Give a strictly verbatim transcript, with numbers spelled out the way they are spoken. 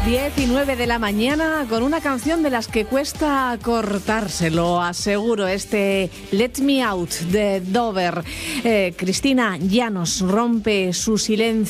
diecinueve de la mañana con una canción de las que cuesta cortarse, lo aseguro, este Let Me Out de Dover. Eh, Cristina Llanos rompe su silencio.